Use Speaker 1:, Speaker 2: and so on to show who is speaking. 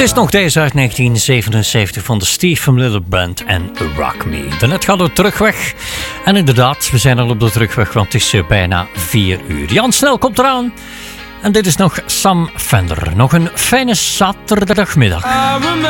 Speaker 1: is nog deze uit 1977 van de Steve Miller Band en Rock Me. Daarnet gaat het terugweg. En inderdaad, we zijn al op de terugweg, want het is bijna 4 uur. Jan Snel komt eraan. En dit is nog Sam Fender. Nog een fijne zaterdagmiddag.